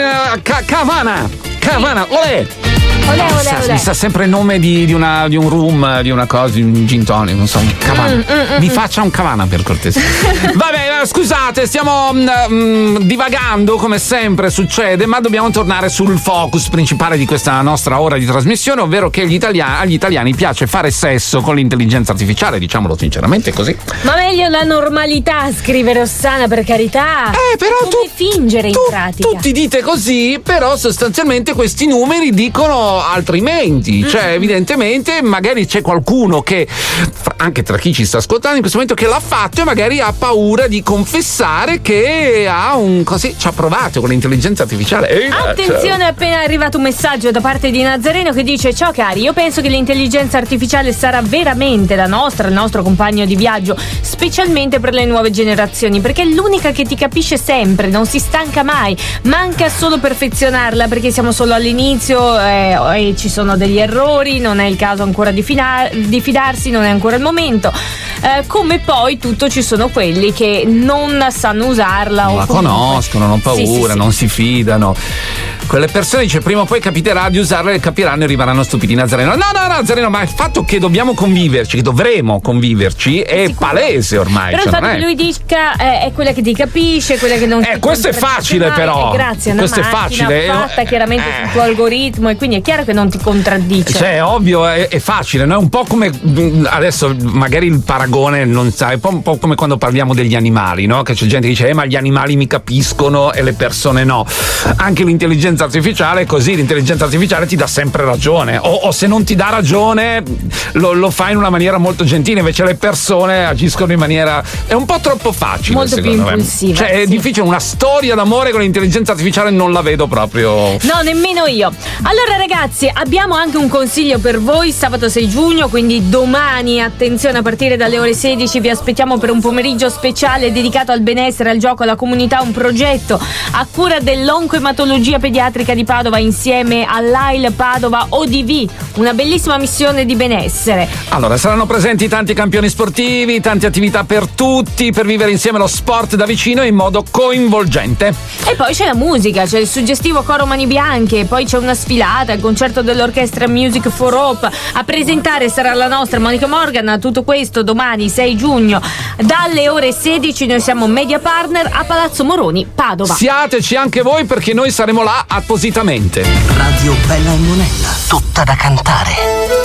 Cavana, olè! Olè. Mi sa sempre il nome di un room, di una cosa, di un gin tonic, non so, un Cavana. Mi faccia un Cavana per cortesia. Vabbè, scusate, stiamo divagando come sempre succede, ma dobbiamo tornare sul focus principale di questa nostra ora di trasmissione, ovvero che agli italiani piace fare sesso con l'intelligenza artificiale, diciamolo sinceramente così. Ma meglio la normalità, scrive Rossana, per carità. Però come fingere in pratica? Tutti dite così, però sostanzialmente questi numeri dicono altrimenti, cioè evidentemente magari c'è qualcuno che, anche tra chi ci sta ascoltando in questo momento, che l'ha fatto e magari ha paura di confessare che ci ha provato con l'intelligenza artificiale. Attenzione, è appena arrivato un messaggio da parte di Nazareno che dice: ciao cari, io penso che l'intelligenza artificiale sarà veramente il nostro compagno di viaggio, specialmente per le nuove generazioni, perché è l'unica che ti capisce sempre, non si stanca mai, manca solo perfezionarla, perché siamo solo all'inizio e ci sono degli errori, non è il caso ancora di fidarsi, non è ancora il momento. Come poi ci sono quelli che non sanno usarla, non la conoscono, hanno paura, sì. Non si fidano. Quelle persone, dice, prima o poi capiterà di usarla e capiranno e rimarranno stupidi. Nazareno, no, Nazareno, ma il fatto che dobbiamo conviverci, che dovremo conviverci, è palese ormai. Però il fatto che lui dica è quella che ti capisce, quella che non ti questo è facile, però. Grazie, questo è facile. Fatta chiaramente sul tuo algoritmo, e quindi è chiaro che non ti contraddice. Cioè, è ovvio, è facile, no? È un po' come adesso magari il paragone non sai, un po' come quando parliamo degli animali, no? Che c'è gente che dice ma gli animali mi capiscono e le persone no. Anche l'intelligenza artificiale è così, l'intelligenza artificiale ti dà sempre ragione, o se non ti dà ragione lo fa in una maniera molto gentile, invece le persone agiscono in maniera, è un po' troppo facile, molto più impulsiva, cioè è difficile. Una storia d'amore con l'intelligenza artificiale non la vedo proprio. No, nemmeno io. Allora ragazzi, abbiamo anche un consiglio per voi. Sabato 6 giugno, quindi domani, attenzione, a partire dalle ore 16 vi aspettiamo per un pomeriggio speciale dedicato al benessere, al gioco, alla comunità, un progetto a cura dell'oncoematologia pediatrica di Padova insieme all'AIL Padova ODV, una bellissima missione di benessere. Allora, saranno presenti tanti campioni sportivi, tante attività per tutti, per vivere insieme lo sport da vicino in modo coinvolgente. E poi c'è la musica, c'è il suggestivo coro Mani Bianche, poi c'è una sfilata, il concerto dell'orchestra Music for Hope. A presentare sarà la nostra Monica Morgan. Tutto questo domani 6 giugno dalle ore 16. Noi siamo media partner a Palazzo Moroni, Padova. Siateci anche voi, perché noi saremo là appositamente. Radio Bella e Monella, tutta da cantare.